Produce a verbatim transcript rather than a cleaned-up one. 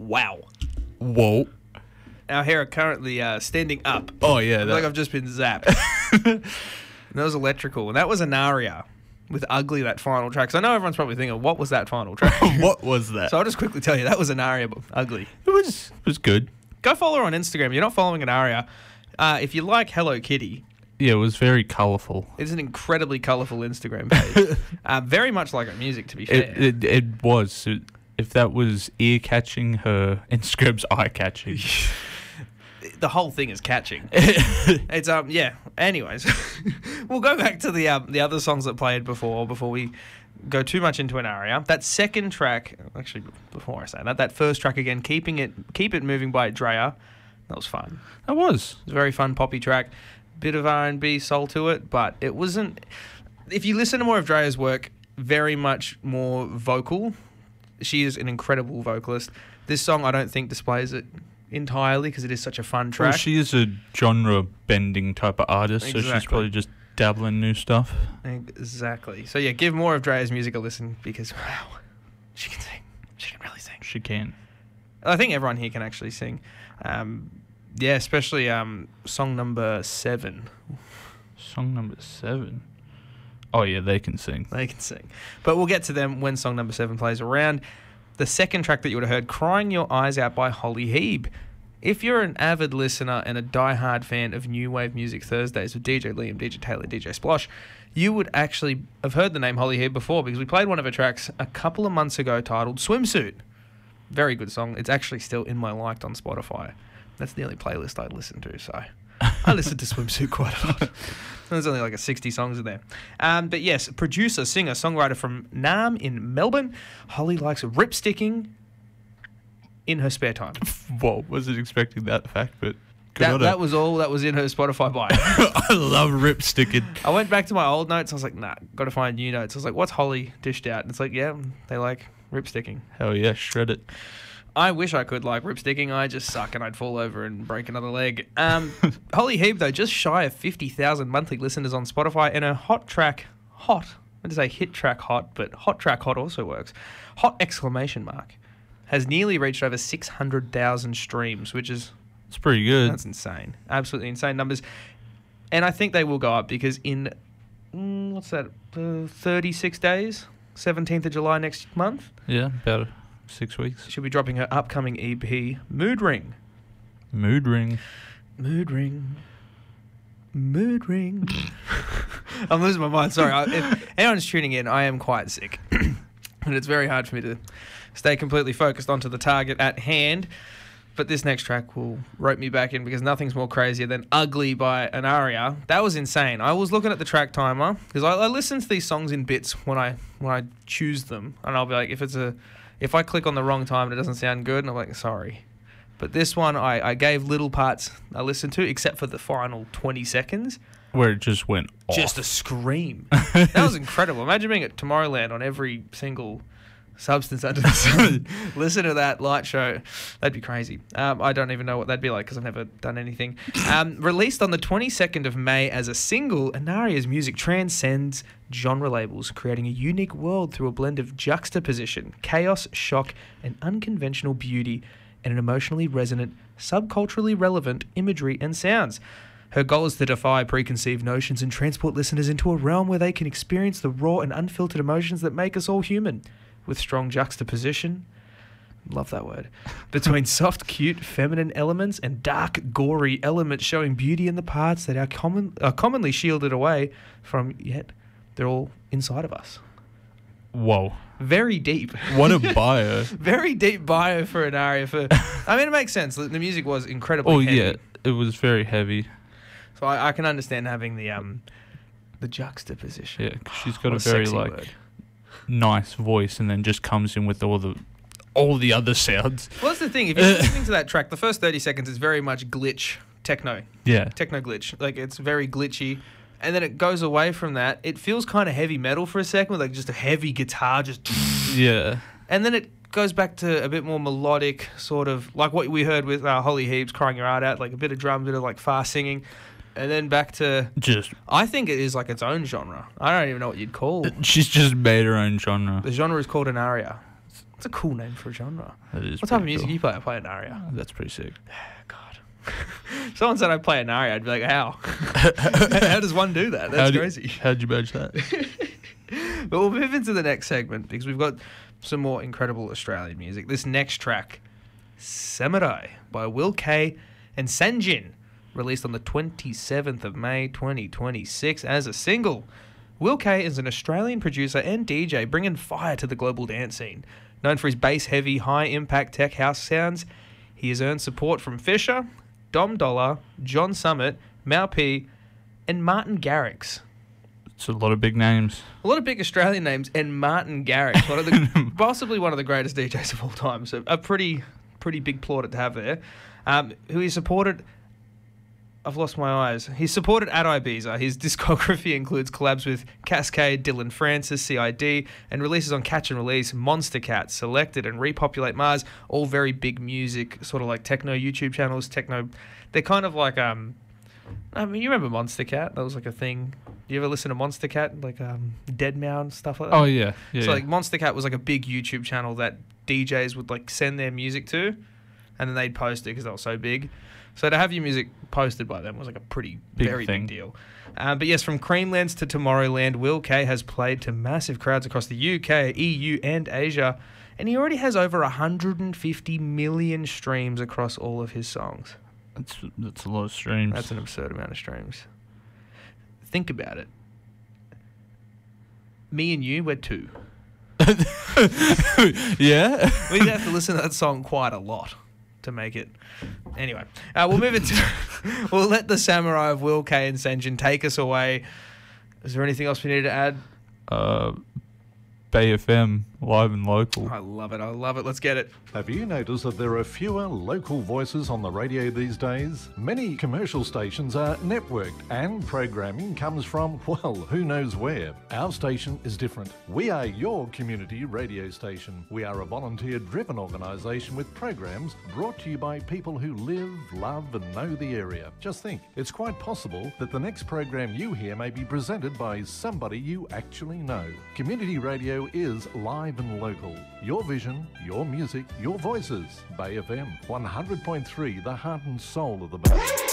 Wow. Whoa. Our hair are currently uh, standing up. Oh, yeah. I feel That, like I've just been zapped. And that was electrical. And that was Anaria with Ugly, that final track. So I know everyone's probably thinking, what was that final track? what was that? So I'll just quickly tell you, that was Anaria, but Ugly. It was, it was good. Go follow her on Instagram. If you're not following Anaria, uh, if you like Hello Kitty, Yeah, it was very colourful. it's an incredibly colourful Instagram page. uh, very much like her music, to be fair. It, it, it was. It, if that was ear-catching, her Instagram's eye-catching. The whole thing is catching. It's um yeah. Anyways, we'll go back to the um, the other songs that played before before we go too much into an area. That second track, actually, before I say that, that first track again, keeping it keep it moving by Drea. That was fun. That was. It was a very fun poppy track. Bit of R and B soul to it, but it wasn't. If you listen to more of Drea's work, very much more vocal. She is an incredible vocalist. This song, I don't think, displays it entirely because it is such a fun track. Well, she is a genre-bending type of artist, so she's Exactly. probably just dabbling new stuff. Exactly. So yeah, give more of Drea's music a listen because wow, she can sing. She can really sing. She can. I think everyone here can actually sing. Um, yeah, especially um, song number seven. Song number seven. Oh, yeah, they can sing. They can sing. But we'll get to them when song number seven plays around. The second track that you would have heard, Crying Your Eyes Out by Holly Heeb. If you're an avid listener and a diehard fan of New Wave Music Thursdays with D J Liam, D J Taylor, D J Splosh, you would actually have heard the name Holly Heeb before because we played one of her tracks a couple of months ago titled Swimsuit. Very good song. It's actually still in my liked on Spotify. That's the only playlist I listen to, so I listen to Swimsuit quite a lot. There's only like a sixty songs in there. Um, but yes, producer, singer, songwriter from Nam in Melbourne. Holly likes ripsticking in her spare time. Whoa, wasn't expecting that fact, but good That, on that her. was all that was in her Spotify bio. I love ripsticking. I went back to my old notes. I was like, nah, got to find new notes. I was like, what's Holly dished out? And it's like, yeah, they like ripsticking. Hell yeah, shred it. I wish I could like ripsticking. I just suck and I'd fall over and break another leg. Um, Holly Heeb, though, just shy of fifty thousand monthly listeners on Spotify, and her hot track, hot, I would say hit track hot, but hot track hot also works. Hot exclamation mark has nearly reached over six hundred thousand streams, which is, It's pretty good. that's insane. Absolutely insane numbers. And I think they will go up because in, mm, what's that, uh, thirty-six days, seventeenth of July next month, Yeah, about six weeks. she'll be dropping her upcoming E P, Mood Ring. Mood ring. Mood ring. Mood ring. I'm losing my mind. Sorry. I, if anyone's tuning in, I am quite sick. And it's very hard for me to stay completely focused onto the target at hand. But this next track will rope me back in because nothing's more crazier than Ugly by Anaria. That was insane. I was looking at the track timer because I, I listen to these songs in bits when I when I choose them. And I'll be like, if it's a if I click on the wrong time and it doesn't sound good, and I'm like, sorry. But this one, I, I gave little parts I listened to, except for the final twenty seconds. Where it just went off. Just a scream. That was incredible. Imagine being at Tomorrowland on every single substance under the sun. Listen to that light show. That'd be crazy. Um, I don't even know what that'd be like because I've never done anything. Um, released on the twenty-second of May as a single, Anaria's music transcends genre labels, creating a unique world through a blend of juxtaposition, chaos, shock, and unconventional beauty, and an emotionally resonant, subculturally relevant imagery and sounds. Her goal is to defy preconceived notions and transport listeners into a realm where they can experience the raw and unfiltered emotions that make us all human, with strong juxtaposition, love that word, between soft, cute, feminine elements and dark, gory elements showing beauty in the parts that are, common, are commonly shielded away from, yet they're all inside of us. Whoa. Very deep. What a bio. Very deep bio for an aria. For, I mean, it makes sense. The music was incredibly Oh, heavy. yeah. It was very heavy. So I, I can understand having the um the juxtaposition. Yeah, 'cause she's got a What very, sexy like, word. nice voice and then just comes in with all the all the other sounds. Well, that's the thing. If you're listening to that track, the first thirty seconds is very much glitch techno. Yeah. Techno glitch. Like, it's very glitchy. And then it goes away from that. It feels kind of heavy metal for a second with, like, just a heavy guitar just... Yeah. And then it goes back to a bit more melodic, sort of, like what we heard with uh, Holly Heeb's Crying Your Heart Out, like a bit of drum, a bit of, like, fast singing. And then back to... Just... I think it is, like, its own genre. I don't even know what you'd call... She's just made her own genre. The genre is called an aria. It's a cool name for a genre. That is What type of pretty music cool. you play? I play an aria. That's pretty sick. God. If someone said I play an aria, I'd be like, how? How does one do that? That's How'd you- crazy. How'd you manage that? But we'll move into the next segment because we've got some more incredible Australian music. This next track, Samurai by Will K and Sanjin, released on the twenty-seventh of May twenty twenty-six as a single. Will K is an Australian producer and D J bringing fire to the global dance scene. Known for his bass-heavy, high-impact tech house sounds, he has earned support from Fisher, Dom Dollar, John Summit, Mau P, and Martin Garrix. It's a lot of big names. A lot of big Australian names, and Martin Garrix, one of the possibly one of the greatest D Js of all time. So a pretty pretty big plaudit to have there. Um, who he supported. I've lost my eyes. He's supported at Ibiza. His discography includes collabs with Cascade, Dylan Francis, C I D, and releases on Catch and Release, Monster Cat, Selected, and Repopulate Mars. All very big music, sort of like techno YouTube channels. Techno, they're kind of like um. I mean, you remember Monster Cat? That was like a thing. You ever listen to Monster Cat, like um, Deadmau and stuff like that? Oh yeah, yeah. So yeah. like Monster Cat was like a big YouTube channel that D Js would like send their music to, and then they'd post it because they were so big. So to have your music posted by them was like a pretty Big very thing. big deal. Um, but yes, from Creamlands to Tomorrowland, Will K has played to massive crowds across the U K, E U, and Asia, and he already has over one hundred fifty million streams across all of his songs. That's that's a lot of streams. That's an absurd amount of streams. Think about it. Me and you, we're two. Yeah. We'd have to listen to that song quite a lot to make it. Anyway, uh, we'll move it to... we'll let the Samurai of Will K and Sanjin take us away. Is there anything else we need to add? Uh, Bay F M, live and local. I love it. I love it. Let's get it. Have you noticed that there are fewer local voices on the radio these days? Many commercial stations are networked and programming comes from, well, who knows where. Our station is different. We are your community radio station. We are a volunteer-driven organisation with programs brought to you by people who live, love and know the area. Just think, it's quite possible that the next program you hear may be presented by somebody you actually know. Community radio is live and local. Your vision, your music, your voices. Bay F M, one hundred point three, the heart and soul of the Bay.